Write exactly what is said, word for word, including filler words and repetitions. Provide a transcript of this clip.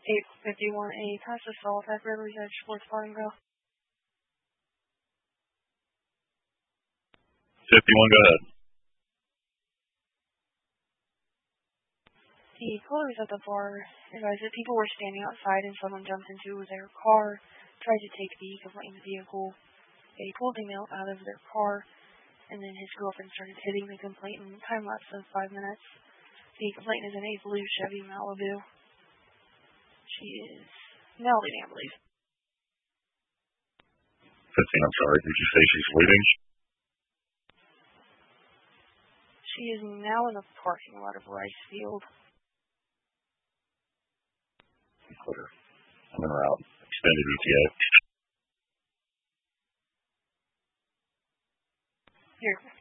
eight fifty-one A, pass assault at River's Edge, Fort Spartanville. fifty-one, go ahead. The pullers at the bar advised that people were standing outside and someone jumped into their car, tried to take the complainant's vehicle. They pulled him out of their car, and then his girlfriend started hitting the complainant. Time lapse of five minutes. The complainant is in a blue Chevy Malibu. She is now leaving, I believe. fifteen, I'm sorry. Did you say she's leaving? She is now in the parking lot of Rice Field. Clear. I'm en route. Extended E T A. Here.